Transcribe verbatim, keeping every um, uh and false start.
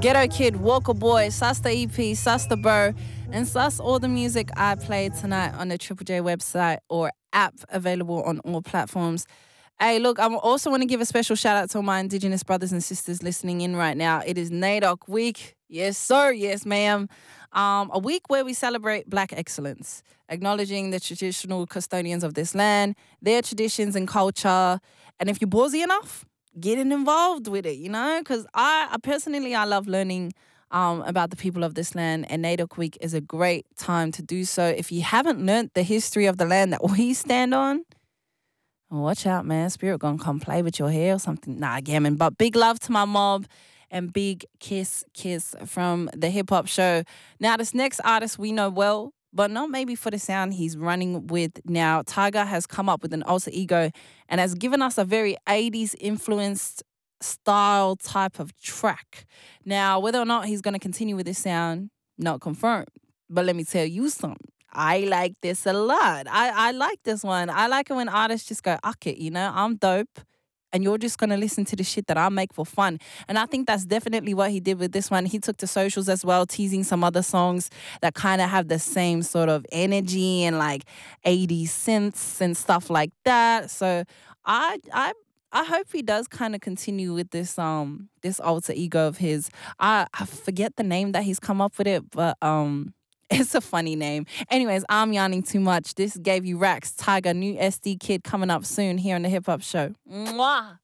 Ghetto Kid, Walker Boy, sus the E P, sus the Bro, and sus all the music I played tonight on the Triple J website or app available on all platforms. Hey, look, I also want to give a special shout out to all my Indigenous brothers and sisters listening in right now. It is NAIDOC week. Yes, sir. Yes, ma'am. Um, a week where we celebrate Black excellence, acknowledging the traditional custodians of this land, their traditions and culture. And if you're ballsy enough, getting involved with it, you know, because I, I personally, I love learning um, about the people of this land, and NAIDOC Week is a great time to do so. If you haven't learned the history of the land that we stand on, watch out, man. Spirit gonna come play with your hair or something. Nah, gammon. But big love to my mob and big kiss, kiss from the Hip Hop Show. Now, this next artist we know well, but not maybe for the sound he's running with now. Tyga has come up with an alter ego and has given us a very eighties influenced style type of track. Now, whether or not he's going to continue with this sound, not confirmed. But let me tell you something. I like this a lot. I, I like this one. I like it when artists just go, "Uck it, you know, I'm dope. And you're just going to listen to the shit that I make for fun." And I think that's definitely what he did with this one. He took to socials as well, teasing some other songs that kind of have the same sort of energy and like eighties synths and stuff like that. So I I I hope he does kind of continue with this um this alter ego of his. I, I forget the name that he's come up with it, but um it's a funny name. Anyways, I'm yawning too much. This gave you Rax, Tyga, new S D Kid coming up soon here on the Hip Hop Show. Mwah!